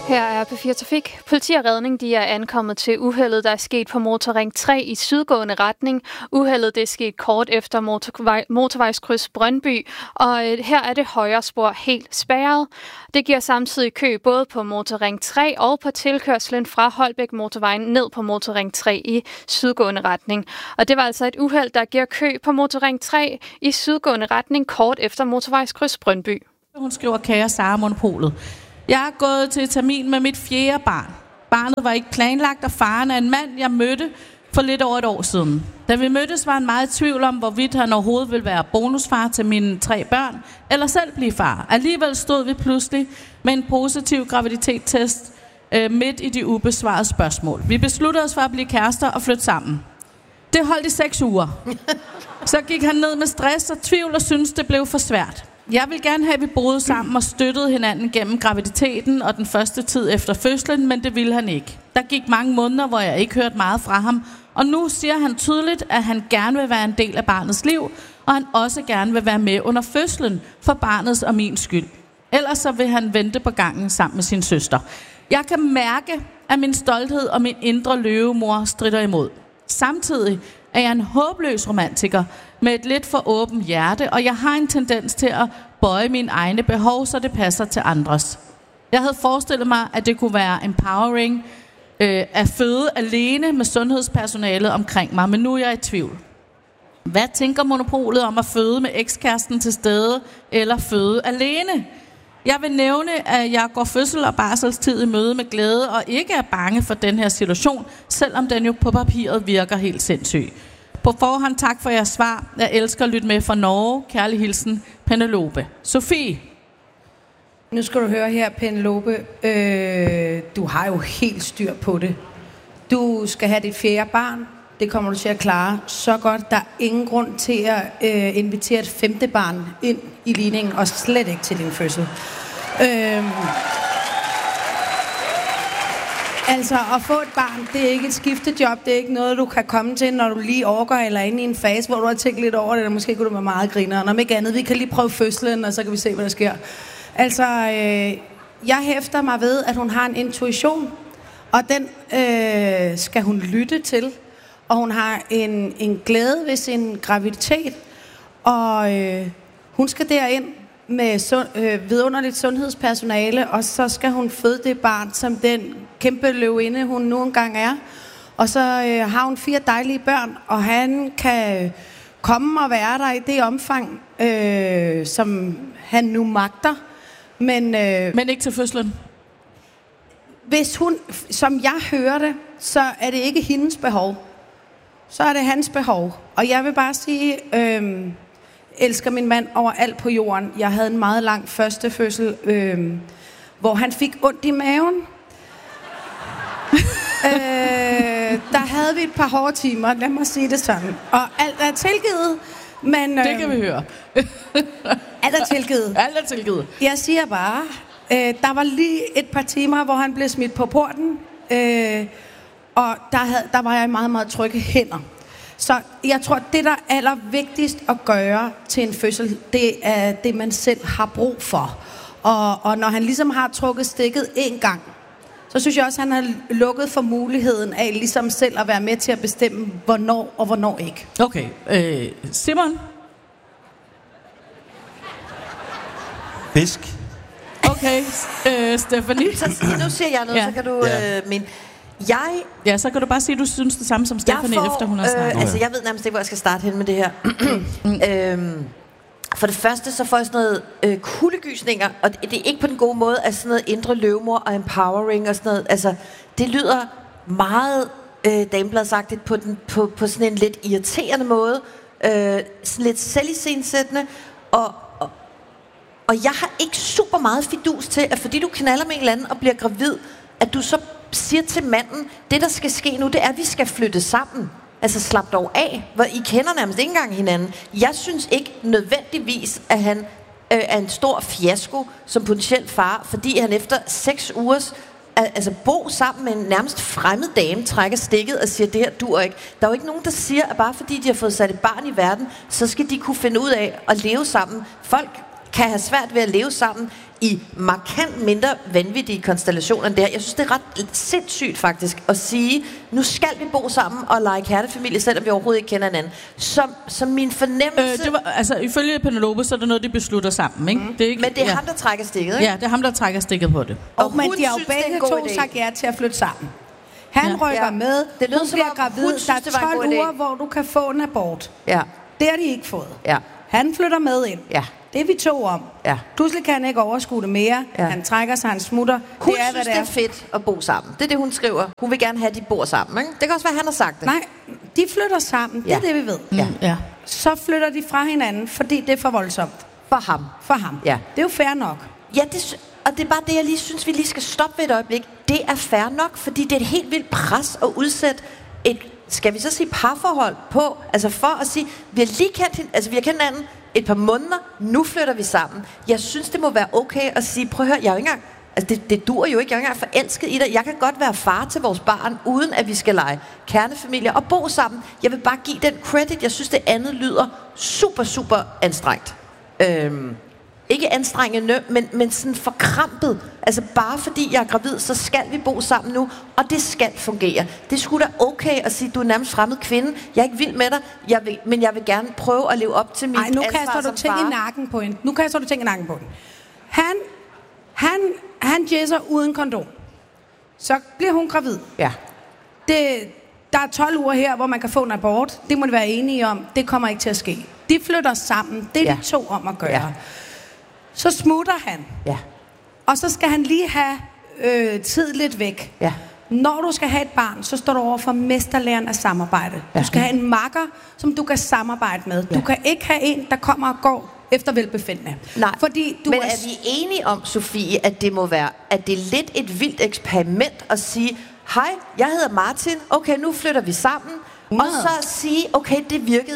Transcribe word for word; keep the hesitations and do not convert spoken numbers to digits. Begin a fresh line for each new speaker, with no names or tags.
Her er P fire Trafik. Politi og redning de er ankommet til uheldet, der er sket på motorring tre i sydgående retning. Uheldet det er sket kort efter motorvej, motorvejskryds Brøndby, og øh, her er det højre spor helt spærret. Det giver samtidig kø både på motorring tre og på tilkørslen fra Holbæk motorvejen ned på motorring tre i sydgående retning. Og det var altså et uheld, der giver kø på motorring tre i sydgående retning kort efter motorvejskryds Brøndby.
Hun skriver, kære Sara Monopolet. Jeg er gået til termin med mit fjerde barn. Barnet var ikke planlagt, og faren er en mand, jeg mødte for lidt over et år siden. Da vi mødtes, var han meget i tvivl om, hvorvidt han overhovedet ville være bonusfar til mine tre børn, eller selv blive far. Alligevel stod vi pludselig med en positiv graviditetstest øh, midt i de ubesvarede spørgsmål. Vi besluttede os for at blive kærester og flytte sammen. Det holdt i seks uger. Så gik han ned med stress og tvivl og syntes, det blev for svært. Jeg vil gerne have, at vi boede sammen og støttede hinanden gennem graviditeten og den første tid efter fødslen, men det ville han ikke. Der gik mange måneder, hvor jeg ikke hørte meget fra ham, og nu siger han tydeligt, at han gerne vil være en del af barnets liv, og han også gerne vil være med under fødslen for barnets og min skyld. Ellers så vil han vente på gangen sammen med sin søster. Jeg kan mærke, at min stolthed og min indre løvemor stritter imod. Samtidig er jeg en håbløs romantiker med et lidt for åbent hjerte, og jeg har en tendens til at bøje mine egne behov, så det passer til andres. Jeg havde forestillet mig, at det kunne være empowering øh, at føde alene med sundhedspersonalet omkring mig, men nu er jeg i tvivl. Hvad tænker Monopolet om at føde med ekskæresten til stede eller føde alene? Jeg vil nævne, at jeg går fødsel og barselstid i møde med glæde og ikke er bange for den her situation, selvom den jo på papiret virker helt sindssyg. På forhånd tak for jeres svar. Jeg elsker at lytte med fra Norge. Kærlig hilsen, Penelope. Sofie.
Nu skal du høre her, Penelope. Øh, du har jo helt styr på det. Du skal have dit fjerde barn. Det kommer du til at klare så godt. Der er ingen grund til at øh, invitere et femte barn ind i ligningen, og slet ikke til din fødsel. Øh, Altså, at få et barn, det er ikke et skiftejob. Det er ikke noget, du kan komme til, når du lige overgår eller er inde i en fase, hvor du har tænkt lidt over det, eller måske kunne du være meget griner. Om ikke andet, vi kan lige prøve fødslen, og så kan vi se, hvad der sker. Altså, øh, jeg hæfter mig ved, at hun har en intuition, og den øh, skal hun lytte til. Og hun har en, en glæde ved sin graviditet, og øh, hun skal derind med sund, øh, vidunderligt sundhedspersonale, og så skal hun føde det barn, som den kæmpe løvinde, hun nu engang er. Og så øh, har hun fire dejlige børn, og han kan komme og være der i det omfang, øh, som han nu magter. Men, øh,
Men ikke til fødslen?
Hvis hun, som jeg hører det, så er det ikke hendes behov. Så er det hans behov. Og jeg vil bare sige, øh, elsker min mand overalt på jorden. Jeg havde en meget lang første fødsel, øh, hvor han fik ondt i maven. øh, der havde vi et par hårde timer, lad mig sige det sådan. Og alt er tilgivet, men... Øh,
det kan vi høre.
alt er tilgivet.
Alt er tilgivet.
Jeg siger bare, øh, der var lige et par timer, hvor han blev smidt på porten, øh, og der, havde, der var jeg i meget, meget trygge hænder. Så jeg tror, det der er allervigtigst at gøre til en fødsel, det er det, man selv har brug for. Og, og når han ligesom har trukket stikket en gang, så synes jeg også, at han har lukket for muligheden af ligesom selv at være med til at bestemme, hvornår og hvornår ikke.
Okay. Øh, Simon?
Fisk.
Okay. Øh, Stephanie?
Så, nu siger jeg noget, ja. Så kan du...
Ja.
Øh, min Jeg...
Ja, så kan du bare sige, at du synes det samme som Stephanie,
får,
efter hun har snakket.
Øh, altså, jeg ved nærmest ikke, hvor jeg skal starte hen med det her. øhm, for det første, så får jeg sådan noget øh, kuldegysninger, og det, det er ikke på den gode måde, at sådan noget indre løvemor og empowering og sådan noget. Altså, det lyder meget øh, damebladsagtigt på, den, på, på sådan en lidt irriterende måde. Øh, sådan lidt selvisensættende. Og, og, og jeg har ikke super meget fidus til, at fordi du knaller med en eller anden og bliver gravid, at du så siger til manden, det der skal ske nu, det er, at vi skal flytte sammen. Altså slap dog af, hvor I kender nærmest ikke engang hinanden. Jeg synes ikke nødvendigvis, at han øh, er en stor fiasko som potentiel far, fordi han efter seks ugers altså bo sammen med en nærmest fremmed dame, trækker stikket og siger, det her dur ikke. Der er jo ikke nogen, der siger, at bare fordi de har fået sat et barn i verden, så skal de kunne finde ud af at leve sammen. Folk kan have svært ved at leve sammen i markant mindre vanvittige konstellationer end det her. Jeg synes, det er ret sindssygt faktisk at sige, nu skal vi bo sammen og lege kernefamilie, selvom vi overhovedet ikke kender hinanden. Som, som min fornemmelse...
Øh, det var, altså, ifølge Penelope, så er det noget, de beslutter sammen, ikke?
Mm.
Det er ikke
Men det er
ja.
ham, der trækker stikket, ikke?
Ja, det er ham, der trækker stikket på det.
Og,
Og
men
hun
de har jo
synes, det er
begge
en god
to
idé.
sagt ja til at flytte sammen. Han
Ja.
rykker
Ja.
med,
Det lyder
hun
som
bliver
om,
gravid,
hun
der
synes, det var
er
en
tolv
god idé.
uger, hvor du kan få en abort.
Ja.
Det har de ikke fået.
Ja.
Han flytter med ind.
Ja.
Det er vi to om.
Ja.
Pludselig kan han ikke overskue det mere.
Ja.
Han trækker sig, han smutter.
Hun
det er,
synes,
hvad
det er fedt at bo sammen. Det er det, hun skriver. Hun vil gerne have, at de bor sammen, ikke? Det kan også være, han har sagt det.
Nej, de flytter sammen. Det er
Ja.
det, vi ved.
Ja.
Ja.
Så flytter de fra hinanden, fordi det er for voldsomt
For ham.
for ham.
Ja.
Det er jo fair nok.
Ja, det, sy- og det er bare det, jeg lige synes, vi lige skal stoppe ved et øjeblik. Det er fair nok, fordi det er et helt vildt pres at udsætte et, skal vi så sige, parforhold på. Altså for at sige, vi har lige kendt hende, altså vi har kendt hinanden et par måneder, nu flytter vi sammen. Jeg synes, det må være okay at sige, prøv at høre, jeg er jo ikke engang, altså det, det dur jo ikke, jeg er jo ikke engang forelsket i dig. Jeg kan godt være far til vores barn, uden at vi skal lege kernefamilie og bo sammen. Jeg vil bare give den credit. Jeg synes, det andet lyder super, super anstrengt. Øhm, ikke anstrengende, men, men sådan forkrampet. Altså bare fordi jeg er gravid, så skal vi bo sammen nu, og det skal fungere. Det skulle da okay at sige, du er nærmest fremmed kvinde. Jeg er ikke vild med dig, jeg vil, men jeg vil gerne prøve at leve op til mit
Nej, nu
ansvar
kaster
som
du ting
far.
i nakken på hende. Nu kaster du ting i nakken på hende. Han, han, han jæsser uden kondom. Så bliver hun gravid.
Ja.
Det, der er tolv uger her, hvor man kan få en abort. Det må de være enige om. Det kommer ikke til at ske. De flytter sammen. Det er
Ja.
de to om at gøre.
Ja.
Så smutter han.
Ja.
Og så skal han lige have øh, tid lidt væk.
Ja.
Når du skal have et barn, så står du over for mesterlæren af samarbejde.
Ja.
Du skal have en makker, som du kan samarbejde med.
Ja.
Du kan ikke have en, der kommer og går efter velbefindende.
Nej,
Fordi du
men
er,
er vi enige om, Sofie, at det må være, at det er lidt et vildt eksperiment at sige, hej, jeg hedder Martin, okay, nu flytter vi sammen, og så sige, okay, det virkede